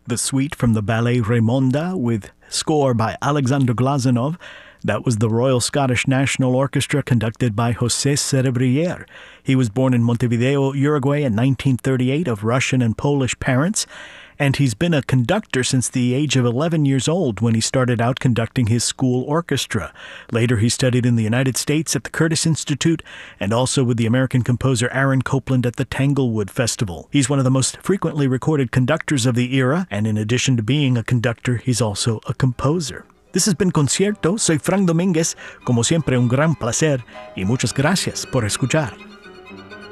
the suite from the ballet Raymonda with score by Alexander Glazunov. That was the Royal Scottish National Orchestra conducted by José Cerebrier. He was born in Montevideo, Uruguay in 1938 of Russian and Polish parents, and he's been a conductor since the age of 11 years old when he started out conducting his school orchestra. Later he studied in the United States at the Curtis Institute and also with the American composer Aaron Copland at the Tanglewood Festival. He's one of the most frequently recorded conductors of the era, and in addition to being a conductor, he's also a composer. This has been Concierto. Soy Frank Domínguez. Como siempre, un gran placer y muchas gracias por escuchar.